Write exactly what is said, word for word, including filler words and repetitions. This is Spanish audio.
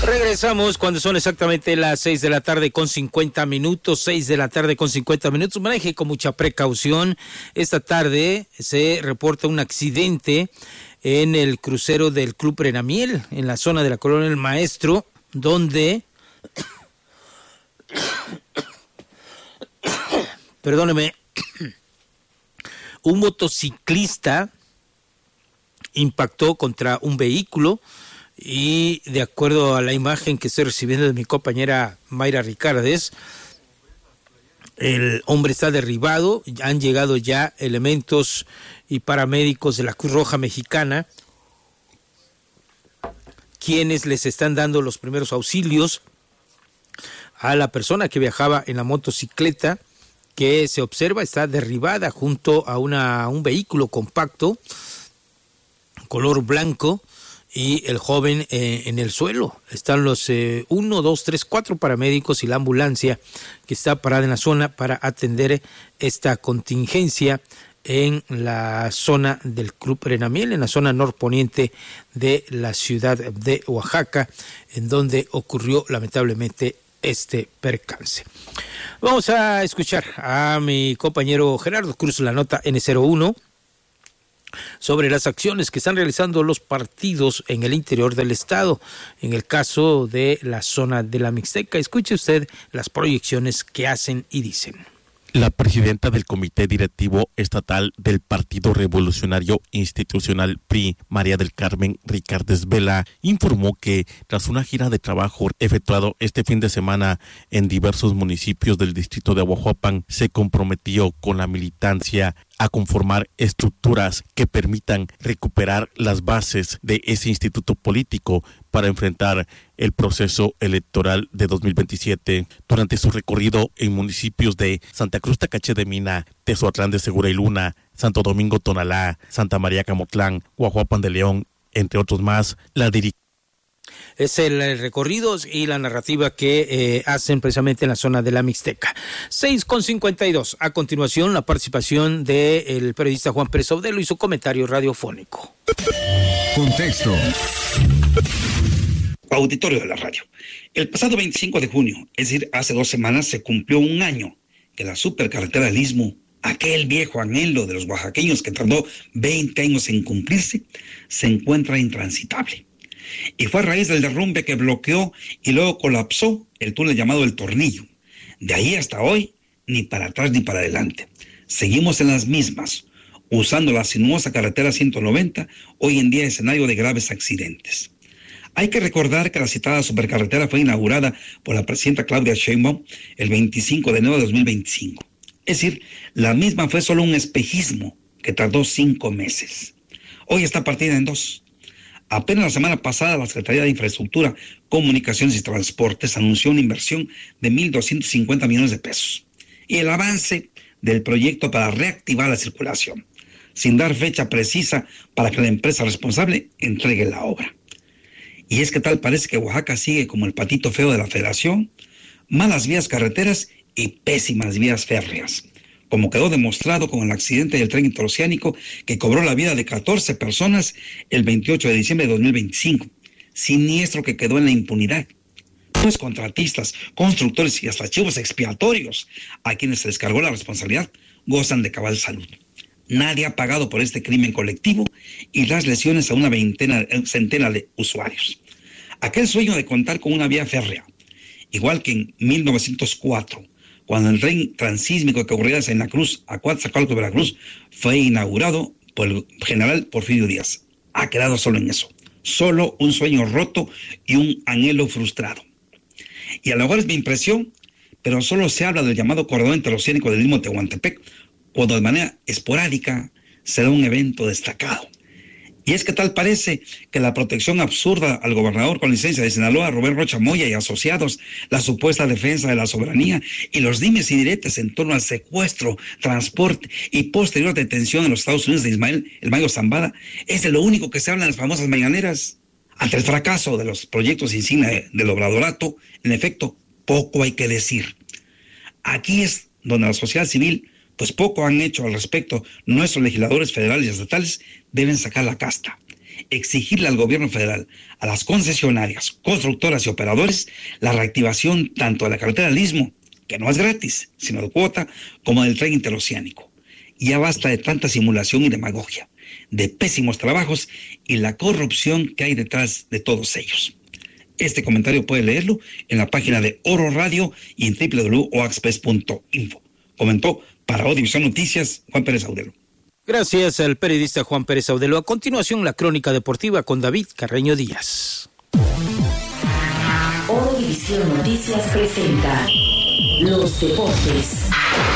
Regresamos cuando son exactamente las seis de la tarde con cincuenta minutos, seis de la tarde con cincuenta minutos. Maneje con mucha precaución. Esta tarde se reporta un accidente en el crucero del Club Prenamiel, en la zona de la Colonia El Maestro, donde, perdóneme, un motociclista impactó contra un vehículo. Y de acuerdo a la imagen que estoy recibiendo de mi compañera Mayra Ricardes, el hombre está derribado. Han llegado ya elementos y paramédicos de la Cruz Roja Mexicana, quienes les están dando los primeros auxilios a la persona que viajaba en la motocicleta, que se observa está derribada junto a una, un vehículo compacto color blanco. Y el joven eh, en el suelo. Están los eh, uno, dos, tres, cuatro paramédicos y la ambulancia que está parada en la zona para atender esta contingencia en la zona del Club Prenamiel, en la zona norponiente de la ciudad de Oaxaca, en donde ocurrió lamentablemente este percance. Vamos a escuchar a mi compañero Gerardo Cruz, la nota N cero uno. Sobre las acciones que están realizando los partidos en el interior del estado, en el caso de la zona de la Mixteca. Escuche usted las proyecciones que hacen y dicen. La presidenta del Comité Directivo Estatal del Partido Revolucionario Institucional P R I, María del Carmen Ricardes Vela, informó que tras una gira de trabajo efectuado este fin de semana en diversos municipios del distrito de Ahuajuapan, se comprometió con la militancia a conformar estructuras que permitan recuperar las bases de ese instituto político para enfrentar el proceso electoral de dos mil veintisiete. Durante su recorrido en municipios de Santa Cruz Tacache de Mina, Tezoatlán de Segura y Luna, Santo Domingo Tonalá, Santa María Camotlán, Guajuapan de León, entre otros más, la dirigente es el recorrido y la narrativa que eh, hacen precisamente en la zona de la Mixteca. seis con cincuenta y dos. A continuación, la participación del periodista Juan Pérez Obdelo y su comentario radiofónico. Contexto. Auditorio de la radio. El pasado veinticinco de junio, es decir, hace dos semanas, se cumplió un año que la supercarretera del Istmo, aquel viejo anhelo de los oaxaqueños que tardó veinte años en cumplirse, se encuentra intransitable. Y fue a raíz del derrumbe que bloqueó y luego colapsó el túnel llamado El Tornillo. De ahí hasta hoy, ni para atrás ni para adelante. Seguimos en las mismas, usando la sinuosa carretera ciento noventa, hoy en día escenario de graves accidentes. Hay que recordar que la citada supercarretera fue inaugurada por la presidenta Claudia Sheinbaum el veinticinco de enero de dos mil veinticinco. Es decir, la misma fue solo un espejismo que tardó cinco meses. Hoy está partida en dos. Apenas la semana pasada la Secretaría de Infraestructura, Comunicaciones y Transportes anunció una inversión de mil doscientos cincuenta millones de pesos y el avance del proyecto para reactivar la circulación, sin dar fecha precisa para que la empresa responsable entregue la obra. Y es que tal parece que Oaxaca sigue como el patito feo de la Federación, malas vías carreteras y pésimas vías férreas, como quedó demostrado con el accidente del tren interoceánico que cobró la vida de catorce personas el veintiocho de diciembre de dos mil veinticinco, siniestro que quedó en la impunidad. Los contratistas, constructores y hasta archivos expiatorios a quienes se les cargó la responsabilidad gozan de cabal salud. Nadie ha pagado por este crimen colectivo y las lesiones a una veintena, centena de usuarios. Aquel sueño de contar con una vía férrea, igual que en mil novecientos cuatro, cuando el tren transísmico que ocurría en la Cruz a Coatzacoalcos, Veracruz, fue inaugurado por el general Porfirio Díaz. Ha quedado solo en eso. Solo un sueño roto y un anhelo frustrado. Y a lo mejor es mi impresión, pero solo se habla del llamado corredor interoceánico del Istmo de Tehuantepec, cuando de manera esporádica se da un evento destacado. Y es que tal parece que la protección absurda al gobernador con licencia de Sinaloa, Rubén Rocha Moya y asociados, la supuesta defensa de la soberanía y los dimes y diretes en torno al secuestro, transporte y posterior detención en los Estados Unidos de Ismael El Mayo Zambada, es de lo único que se habla en las famosas mañaneras. Ante el fracaso de los proyectos insignia del obradorato, en efecto, poco hay que decir. Aquí es donde la sociedad civil, pues poco han hecho al respecto. Nuestros legisladores federales y estatales deben sacar la casta exigirle al gobierno federal, a las concesionarias, constructoras y operadores la reactivación tanto de la carretera del Istmo, que no es gratis, sino de cuota, como del tren interoceánico. Ya basta de tanta simulación y demagogia, de pésimos trabajos y la corrupción que hay detrás de todos ellos. Este comentario puede leerlo en la página de Oro Radio y en doble u doble u doble u punto o axpress punto info. Comentó para Odivisión Noticias Juan Pérez Audelo. Gracias al periodista Juan Pérez Audelo. A continuación, la crónica deportiva con David Carreño Díaz. Odivisión Noticias presenta los deportes.